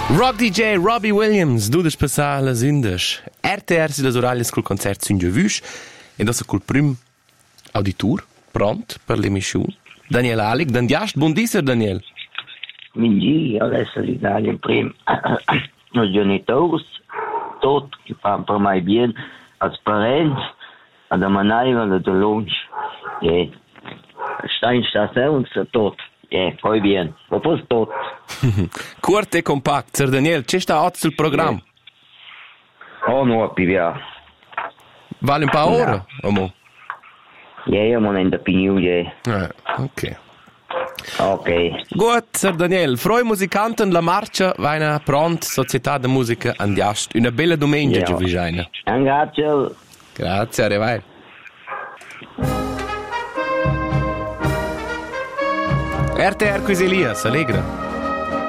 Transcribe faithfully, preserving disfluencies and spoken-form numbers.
Rock D J Robbie Williams, du des passar las indes. R T R si las oralias col concert sun giovüs e das col prim auditur pront per l'emission. Daniel Alic, d'andiast, buon disser Daniel. Mingi, adesso l'Italia prim. Los genitors, tot, che fan per mai bien, als parents, a da manaiva, a da lunch. Yeah. Stein sta senza tot. Yeah, poi bien. Propos tot. Curt e compact, Sir Daniel, c'è sta oggi il programma? Oh, no, pivia. Vale un paar ore, o mo? Yeah, io non endo più, yeah. Ah, ok. Ok. Gut, Sir Daniel, froi musicanten la marcia, vaina pront, Società de Musica andiast. Una bella domenica, Yeah. Giovijaina. Grazie. Grazie, arrivai. R T R quiz Elias, allegra.